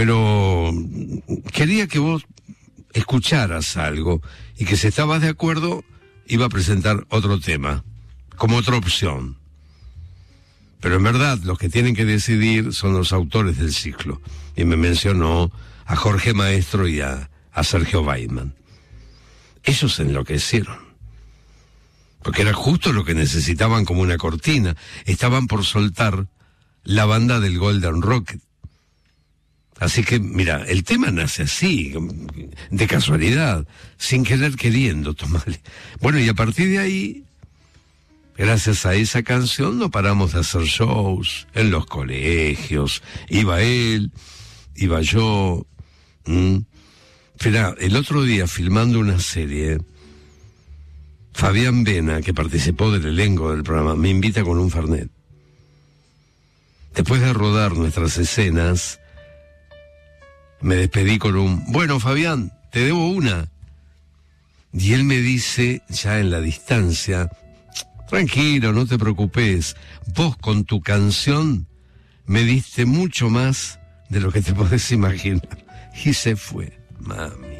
pero quería que vos escucharas algo y que si estabas de acuerdo iba a presentar otro tema, como otra opción. Pero en verdad los que tienen que decidir son los autores del ciclo. Y me mencionó a Jorge Maestro y a Sergio Weidman. Ellos se enloquecieron. Porque era justo lo que necesitaban como una cortina. Estaban por soltar la banda del Golden Rocket. Así que, mira, el tema nace así, de casualidad, sin querer queriendo, tomarle. Bueno, y a partir de ahí, gracias a esa canción, no paramos de hacer shows en los colegios. Iba él, iba yo. Mirá, el otro día, filmando una serie, Fabián Vena, que participó del elenco del programa, me invita con un Fernet. Después de rodar nuestras escenas, me despedí con un: bueno, Fabián, te debo una. Y él me dice, ya en la distancia: tranquilo, no te preocupes, vos con tu canción me diste mucho más de lo que te podés imaginar. Y se fue, mami.